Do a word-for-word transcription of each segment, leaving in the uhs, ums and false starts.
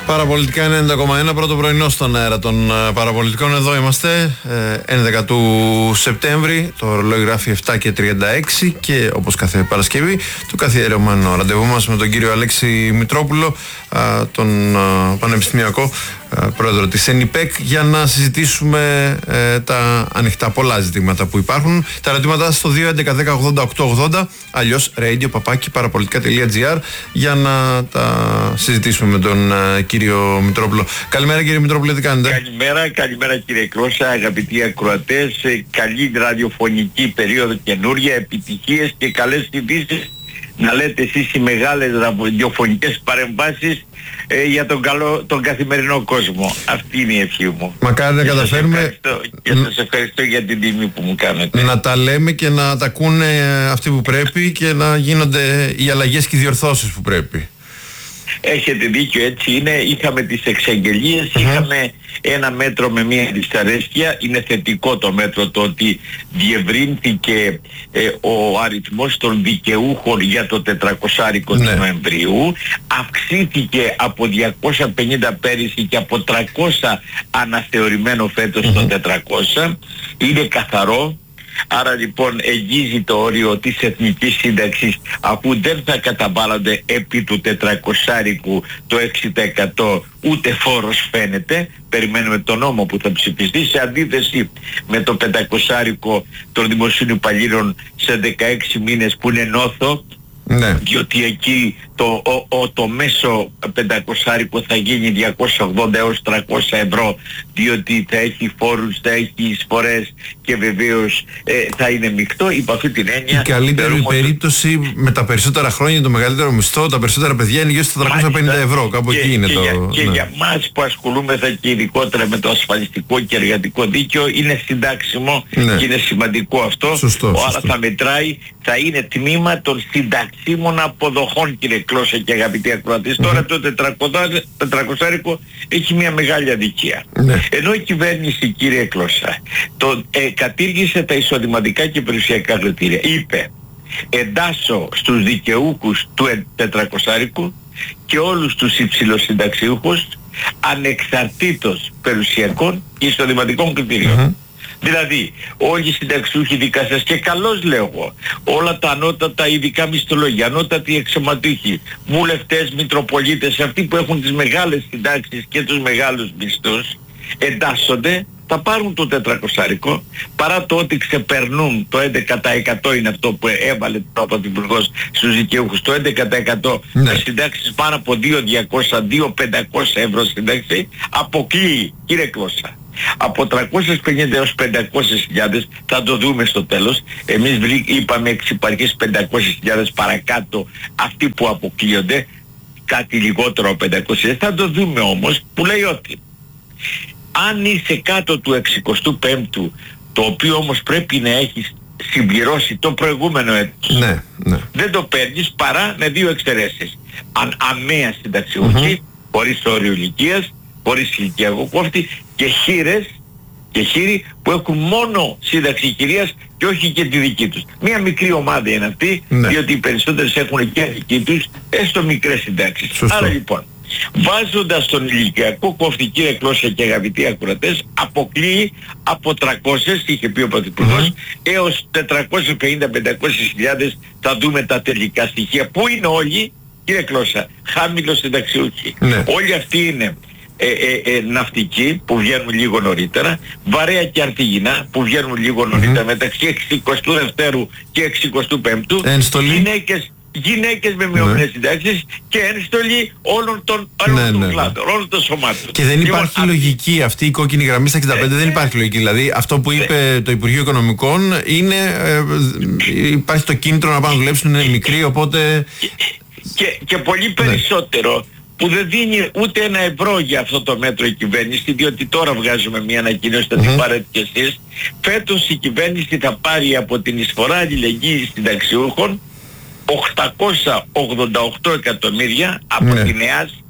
Παραπολιτικά ενενήντα κόμμα ένα, πρώτο πρωινό στον αέρα των παραπολιτικών. Εδώ είμαστε, έντεκα του Σεπτέμβρη. Το ρολόι γράφει επτά και τριάντα έξι και όπως κάθε Παρασκευή, το καθιερωμένο ραντεβού μας με τον κύριο Αλέξη Μητρόπουλο, τον πανεπιστημιακό πρόεδρο της ΕΝΙΠΕΚ, για να συζητήσουμε ε, τα ανοιχτά πολλά ζητήματα που υπάρχουν. Τα ερωτήματα στο δύο έντεκα δέκα ογδόντα οκτώ ογδόντα, αλλιώς radio παπάκι παραπολιτικά τελεία τζι άρ, για να τα συζητήσουμε με τον ε, κύριο Μητρόπουλο. Καλημέρα κύριε Μητρόπουλο, τι κάνετε? Καλημέρα, καλημέρα κύριε Κρόσα, αγαπητοί ακροατές. Καλή ραδιοφωνική περίοδο καινούρια, επιτυχίες και καλές ειδήσεις να λέτε εσείς οι μεγάλες ραδιοφωνικές παρεμβάσεις ε, για τον, καλό, τον καθημερινό κόσμο. Αυτή είναι η ευχή μου. Μακάρι να καταφέρουμε. Και σας ευχαριστώ για την τιμή που μου κάνετε. Να τα λέμε και να τα ακούνε αυτοί που πρέπει και να γίνονται οι αλλαγές και οι διορθώσεις που πρέπει. Έχετε δίκιο, έτσι είναι. Είχαμε τις εξαγγελίες, uh-huh. είχαμε ένα μέτρο με μια δυσαρέσκεια. Είναι θετικό το μέτρο το ότι διευρύνθηκε ε, ο αριθμός των δικαιούχων για το τετρακοσάρικο του Νοεμβρίου. Αυξήθηκε από διακόσια πενήντα πέρυσι και από τριακόσια αναθεωρημένο φέτος uh-huh. το τετρακόσια. Είναι καθαρό. Άρα λοιπόν εγγύζει το όριο της εθνικής σύνταξης, αφού δεν θα καταβάλλονται επί του τετρακοσάρικου το έξι τοις εκατό ούτε φόρος φαίνεται. Περιμένουμε τον νόμο που θα ψηφιστεί, σε αντίθεση με το πεντακοσάρικο των δημοσίων υπαλλήλων σε δεκαέξι μήνες που είναι νόθο. Ναι. Διότι εκεί το, ο, ο, το μέσο πεντακοσάρικο θα γίνει διακόσια ογδόντα έως τριακόσια ευρώ, διότι θα έχει φόρους, θα έχει εισφορές και βεβαίως ε, θα είναι μεικτό. Υπ' αυτή την έννοια, η καλύτερη περίπτωση ότι... με τα περισσότερα χρόνια, το μεγαλύτερο μισθό, τα περισσότερα παιδιά είναι γύρω στα τριακόσια πενήντα ευρώ, κάπου εκεί είναι και το... Για, ναι. Και για μας που ασχολούμεθα και ειδικότερα με το ασφαλιστικό και εργατικό δίκαιο, είναι συντάξιμο, ναι. Και είναι σημαντικό αυτό. Σωστό, άρα σωστό. Θα μετράει, θα είναι τμήμα των συνταξίμων αποδοχών, κύριε Κλώσα και αγαπητοί ακροατές. Mm-hmm. Τώρα το τετρακοσάρικο έχει μια μεγάλη αδικία. Ναι. Ενώ η κυβέρνηση, κύριε Κλώσα, το, ε, κατήργησε τα εισοδηματικά και περιουσιακά κριτήρια. Είπε, εντάσσω στους δικαιούχους του τετρακοσάρικου και όλους τους υψηλοσυνταξιούχους ανεξαρτήτως περιουσιακών και εισοδηματικών κριτήριων. Mm-hmm. Δηλαδή όλοι οι συνταξιούχοι δικαστές, και καλώς λέω εγώ, όλα τα ανώτατα ειδικά μισθολόγια, ανώτατοι εξωματούχοι, βουλευτές, μητροπολίτες, αυτοί που έχουν τις μεγάλες συντάξεις και τους μεγάλους μισθούς, εντάσσονται, θα πάρουν το τετρακοσάρικο, παρά το ότι ξεπερνούν το έντεκα τοις εκατό, είναι αυτό που έβαλε το Πρωθυπουργός στους δικαιούχους, το έντεκα τοις εκατό με συντάξεις πάνω από δύο χιλιάδες διακόσια με δύο χιλιάδες πεντακόσια ευρώ σύνταξη, αποκλείει, κύριε Κλώσσα. Από τριακόσιες πενήντα έως πεντακόσιες χιλιάδες, θα το δούμε στο τέλος. Εμείς είπαμε εξυπαρκείς πεντακόσιες χιλιάδες παρακάτω αυτοί που αποκλείονται, κάτι λιγότερο από πεντακόσιες. Θα το δούμε όμως, που λέει ότι αν είσαι κάτω του εξηκοστού πέμπτου, το οποίο όμως πρέπει να έχεις συμπληρώσει το προηγούμενο έτος, ναι, ναι. δεν το παίρνεις παρά με δύο εξαιρέσεις. Αν αμαία συνταξιούχοι, mm-hmm. χωρίς όριο ηλικίας, χωρίς ηλικιακό κόφτη, και χείρες και χείροι που έχουν μόνο σύνταξη κυρίας και όχι και τη δική τους. Μία μικρή ομάδα είναι αυτή, ναι. Διότι οι περισσότερες έχουν και δική τους, έστω μικρές συντάξεις. Σωστό. Άρα λοιπόν, βάζοντας τον ηλικιακό κόφτη, κύριε Κλώσσα και αγαπητοί ακροατές, αποκλείει από τριακόσιες, είχε πει ο Πρωθυπουργός, mm-hmm. έως τετρακόσιες πενήντα με πεντακόσιες χιλιάδες. Θα δούμε τα τελικά στοιχεία. Πού είναι όλοι, κύριε Κλώσσα? Χαμηλός συνταξιούχοι. Ναι. Όλοι αυτοί είναι Ε, ε, ε, ναυτικοί που βγαίνουν λίγο νωρίτερα, βαρέα και αρτιγινά που βγαίνουν λίγο νωρίτερα, mm-hmm. μεταξύ εξηκοστού δεύτερου και εξηκοστού πέμπτου, γυναίκες, γυναίκες με μειωμένες ναι. συντάξεις και ένστολοι όλων των, όλων ναι, των ναι. κλάδων, όλων των σωμάτων. Και δεν υπάρχει λοιπόν, λογική αυτή η κόκκινη γραμμή στα εξήντα πέντε, ε, δεν υπάρχει λογική. Δηλαδή αυτό που είπε ε, το Υπουργείο Οικονομικών είναι, ε, υπάρχει το κίνητρο να πάνε να δουλέψουν, είναι μικρή, οπότε... Και, και, και πολύ περισσότερο... Ναι. Που δεν δίνει ούτε ένα ευρώ για αυτό το μέτρο η κυβέρνηση, διότι τώρα βγάζουμε μια ανακοίνωση, θα την πάρετε κι εσείς. Φέτος η κυβέρνηση θα πάρει από την εισφορά αλληλεγγύης συνταξιούχων οκτακόσια ογδόντα οκτώ εκατομμύρια από ναι. την ΕΑΣ,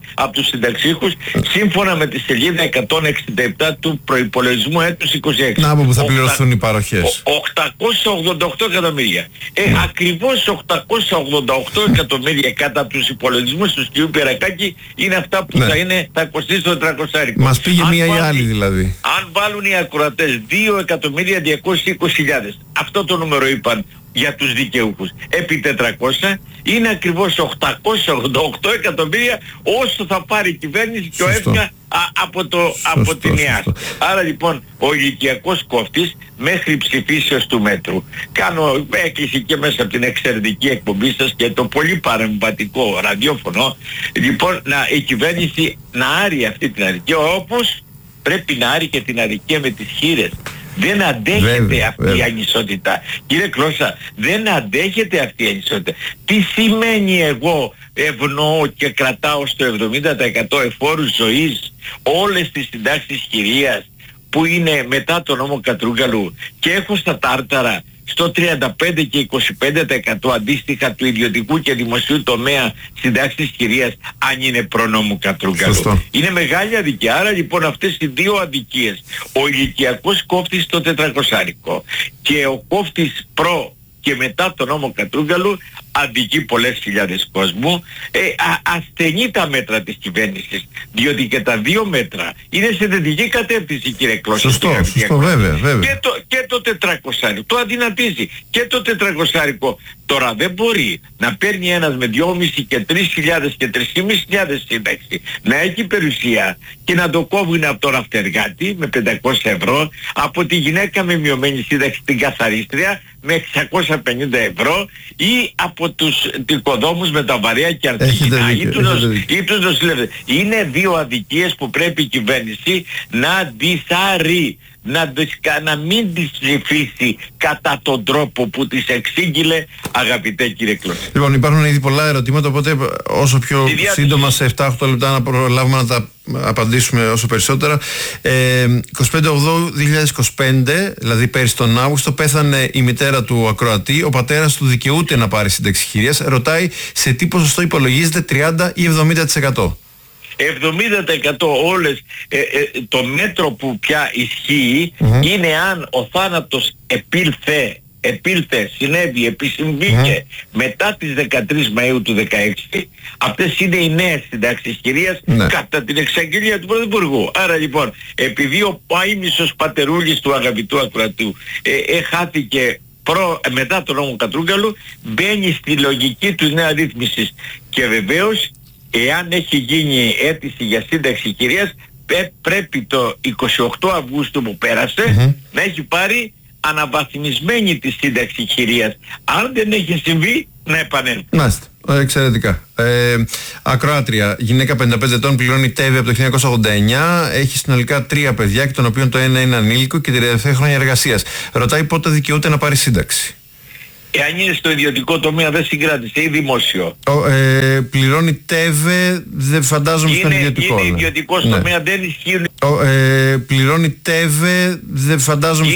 από τους συνταξίχους σύμφωνα με τη σελίδα εκατόν εξήντα επτά του προϋπολογισμού έτους είκοσι έξι. Να, από που θα πληρωθούν οι παροχές. οκτακόσια ογδόντα οκτώ εκατομμύρια. Ε, mm. ακριβώς οκτακόσια ογδόντα οκτώ εκατομμύρια κατά τους υπολογισμούς του κ. Περακάκη είναι αυτά που ναι. θα, είναι, θα κοστίσει το τετρακόσια. Μας πήγε αν μία βάλει, ή άλλη δηλαδή. Αν βάλουν οι ακροατές δύο εκατομμύρια διακόσιες είκοσι χιλιάδες, αυτό το νούμερο είπαν για τους δικαιούχους, επί τετρακόσια είναι ακριβώς οκτακόσια ογδόντα οκτώ εκατομμύρια όσο θα πάρει η κυβέρνηση και ο ΕΦΚΑ από, το, σωστό, από την ΕΑΣ. Άρα λοιπόν ο ηλικιακός κόφτης μέχρι ψηφίσεως του μέτρου. Κάνω έκκληση και μέσα από την εξαιρετική εκπομπή σας και το πολύ παρεμβατικό ραδιόφωνο, λοιπόν να, η κυβέρνηση να άρει αυτή την αδικία, όπως πρέπει να άρει και την αδικία με τις χήρες. Δεν αντέχεται βέβαια, αυτή βέβαια. η ανισότητα. Κύριε Κλώσσα, δεν αντέχεται αυτή η ανισότητα. Τι σημαίνει εγώ ευνοώ και κρατάω στο εβδομήντα τοις εκατό εφόρους ζωής όλες τις συντάξεις χειρίας που είναι μετά τον νόμο Κατρούγκαλου και έχω στα τάρταρα στο τριάντα πέντε και είκοσι πέντε τοις εκατό αντίστοιχα του ιδιωτικού και δημοσίου τομέα συντάξεις χειρίας αν είναι προνόμου Κατρούγκαλου. Σωστό. Είναι μεγάλη αδικία. Άρα λοιπόν αυτές οι δύο αδικίες, ο ηλικιακός κόφτης στο τετρακοσάρικο και ο κόφτης προ και μετά τον νόμο Κατρούγκαλου αδικεί πολλές χιλιάδες κόσμου. Ε, α, ασθενεί τα μέτρα της κυβέρνησης, διότι και τα δύο μέτρα είναι σε θετική κατεύθυνση, κύριε Κλώσσα. Σωστό, σωστό, βέβαια, βέβαια. Και το, και το τετρακοσάρικο το αδυνατίζει. Και το τετρακοσάρικο τώρα δεν μπορεί να παίρνει ένας με δυόμισι και τρεις χιλιάδες και τρεις χιλιάδες πεντακόσια σύνταξη, να έχει περιουσία και να το κόβουν από τον αυτεργάτη με πεντακόσια ευρώ, από τη γυναίκα με μειωμένη σύνταξη την καθαρίστρια με εξακόσια πενήντα ευρώ ή από τους δικοδόμους με τα βαρέα και αρτικινά ή τους νοσηλεύτες. Είναι δύο αδικίες που πρέπει η κυβέρνηση να δυσάρει, να, να μην τις ψηφίσει κατά τον τρόπο που τις εξήγηλε, αγαπητέ κύριε Κλώσσα. Λοιπόν, υπάρχουν ήδη πολλά ερωτήματα, οπότε όσο πιο σύντομα σε επτά οχτώ λεπτά να προλάβουμε να τα απαντήσουμε όσο περισσότερα. ε, είκοσι πέντε ογδόου δύο χιλιάδες είκοσι πέντε, δηλαδή πέρυσι τον Αύγουστο, πέθανε η μητέρα του ακροατή. Ο πατέρας του δικαιούται να πάρει σύνταξη χειρίας. Ρωτάει σε τι ποσοστό υπολογίζεται, τριάντα ή εβδομήντα τοις εκατό. εβδομήντα τοις εκατό όλες, ε, ε, το μέτρο που πια ισχύει mm-hmm. είναι αν ο θάνατος επήλθε, επήλθε, συνέβη, επισυμβήκε mm-hmm. μετά τις δεκατρείς Μαΐου του δεκαέξι. Αυτές είναι οι νέες συντάξεις χειρίας mm-hmm. κατά την εξαγγελία του Πρωθυπουργού. Άρα λοιπόν, επειδή ο άιμνησος πατερούλης του αγαπητού ακροατού ε, ε, χάθηκε προ, μετά τον νόμο Κατρούγκαλου, μπαίνει στη λογική του νέα ρύθμισης και βεβαίως εάν έχει γίνει αίτηση για σύνταξη χειρίας, πρέπει το εικοστή όγδοη Αυγούστου που πέρασε mm-hmm. να έχει πάρει αναβαθμισμένη τη σύνταξη χειρίας. Αν δεν έχει συμβεί, να επανέλθει. Μάλιστα. Εξαιρετικά. Ε, ακροάτρια, γυναίκα πενήντα πέντε ετών, πληρώνει τέβη από το χίλια εννιακόσια ογδόντα εννιά, έχει συνολικά τρία παιδιά, και των οποίων το ένα είναι ανήλικο και τριάντα επτά χρόνια εργασίας. Ρωτάει πότε δικαιούται να πάρει σύνταξη. Εάν είναι στο ιδιωτικό τομέα δεν συγκράτησε ή δημόσιο. Ο, ε, πληρώνει ΤΕΒΕ, δεν φαντάζομαι είναι, στον ιδιωτικό. Είναι ιδιωτικός ναι. τομέα, δεν ισχύουν. Ο, ε, πληρώνει ΤΕΒΕ, δεν φαντάζομαι